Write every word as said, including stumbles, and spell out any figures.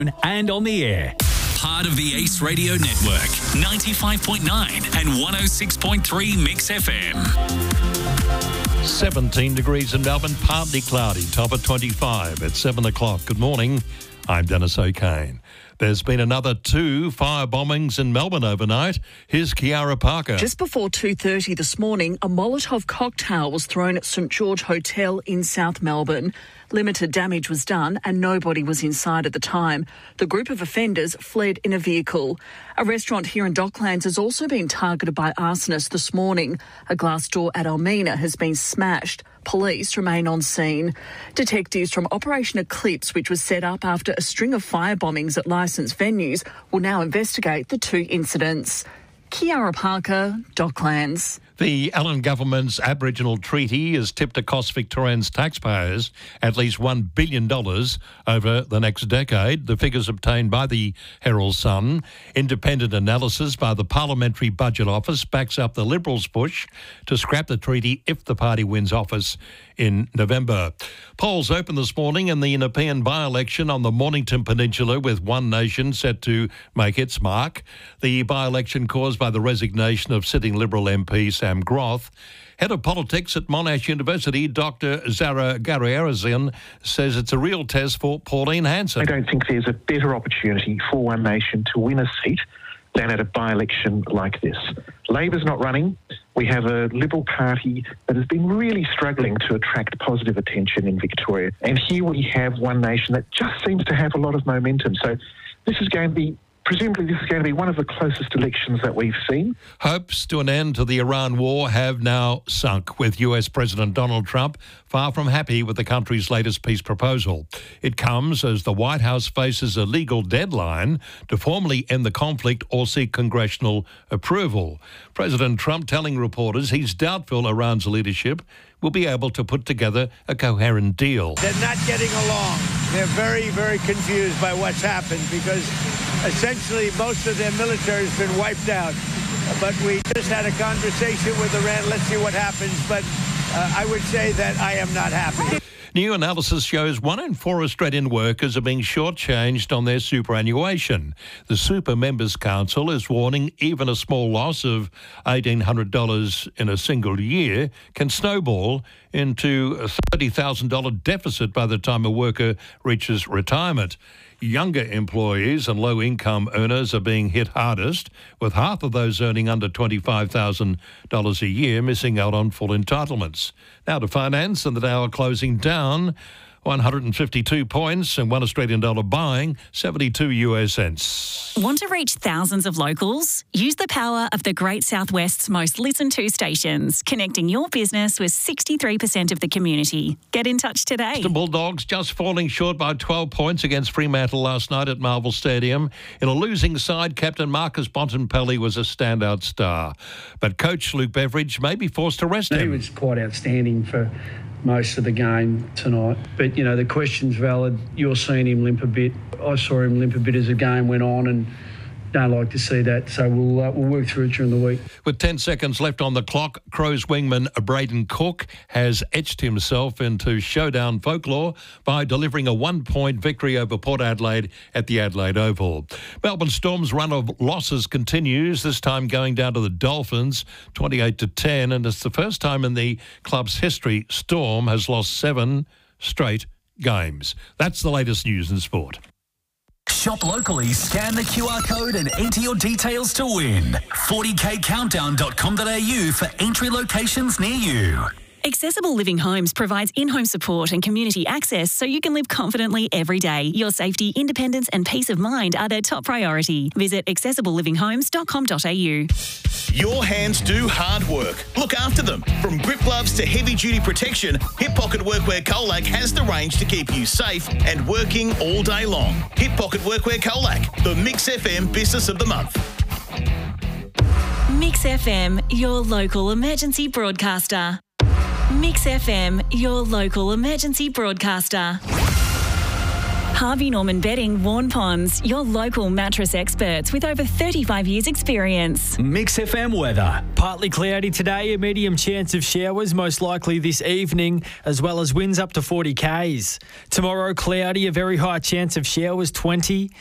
and on the air. Part of the Ace Radio Network, ninety-five point nine and one oh six point three Mix F M. seventeen degrees in Melbourne, partly cloudy, top of twenty-five at seven o'clock. Good morning, I'm Dennis O'Kane. There's been another two fire bombings in Melbourne overnight. Here's Kiara Parker. Just before two thirty this morning, a Molotov cocktail was thrown at St George Hotel in South Melbourne. Limited damage was done and nobody was inside at the time. The group of offenders fled in a vehicle. A restaurant here in Docklands has also been targeted by arsonists this morning. A glass door at Almina has been smashed. Police remain on scene. Detectives from Operation Eclipse, which was set up after a string of fire bombings at licensed venues, will now investigate the two incidents. Kiara Parker, Docklands. The Allen government's Aboriginal Treaty is tipped to cost Victorians taxpayers at least one billion dollars over the next decade. The figures obtained by the Herald Sun. Independent analysis by the Parliamentary Budget Office backs up the Liberals' push to scrap the treaty if the party wins office in November. Polls open this morning in the Nepean by-election on the Mornington Peninsula, with One Nation set to make its mark. The by-election caused by the resignation of sitting Liberal M P Sam Groth. Head of politics at Monash University, Doctor Zara Garrierazian, says it's a real test for Pauline Hanson. I don't think there's a better opportunity for One Nation to win a seat than at a by-election like this. Labor's not running. We have a Liberal Party that has been really struggling to attract positive attention in Victoria. And here we have One Nation that just seems to have a lot of momentum. So this is going to be Presumably this is going to be one of the closest elections that we've seen. Hopes to an end to the Iran war have now sunk, with U S President Donald Trump far from happy with the country's latest peace proposal. It comes as the White House faces a legal deadline to formally end the conflict or seek congressional approval. President Trump telling reporters he's doubtful Iran's leadership will be able to put together a coherent deal. They're not getting along. They're very, very confused by what's happened because essentially most of their military has been wiped out. But we just had a conversation with Iran. Let's see what happens. But uh, I would say that I am not happy. New analysis shows one in four Australian workers are being shortchanged on their superannuation. The Super Members Council is warning even a small loss of eighteen hundred dollars in a single year can snowball into a thirty thousand dollars deficit by the time a worker reaches retirement. Younger employees and low-income earners are being hit hardest, with half of those earning under twenty-five thousand dollars a year missing out on full entitlements. Now to finance, and the Dow closing down one hundred fifty-two points and one Australian dollar buying seventy-two U S cents. Want to reach thousands of locals? Use the power of the Great Southwest's most listened to stations, connecting your business with sixty-three percent of the community. Get in touch today. The Bulldogs just falling short by twelve points against Fremantle last night at Marvel Stadium. In a losing side, captain Marcus Bontempelli was a standout star. But coach Luke Beveridge may be forced to rest him. He was quite outstanding for most of the game tonight. But, you know, the question's valid. You're seeing him limp a bit. I saw him limp a bit as the game went on and don't like to see that. So we'll uh, we'll work through it during the week. With ten seconds left on the clock, Crows wingman Braden Cook has etched himself into showdown folklore by delivering a one-point victory over Port Adelaide at the Adelaide Oval. Melbourne Storm's run of losses continues, this time going down to the Dolphins, twenty-eight to ten, and it's the first time in the club's history Storm has lost seven straight games. That's the latest news in sport. Shop locally, scan the Q R code and enter your details to win. forty k countdown dot com dot a u for entry locations near you. Accessible Living Homes provides in-home support and community access so you can live confidently every day. Your safety, independence and peace of mind are their top priority. Visit accessible living homes dot com dot a u. Your hands do hard work. Look after them. From grip gloves to heavy-duty protection, Hip Pocket Workwear Colac has the range to keep you safe and working all day long. Hip Pocket Workwear Colac, the Mix F M Business of the Month. Mix F M, your local emergency broadcaster. Mix F M, your local emergency broadcaster. Harvey Norman Bedding, Vaughan Ponds, your local mattress experts with over thirty-five years experience. Mix F M weather. Partly cloudy today, a medium chance of showers, most likely this evening, as well as winds up to forty kays. Tomorrow, cloudy, a very high chance of showers, twenty.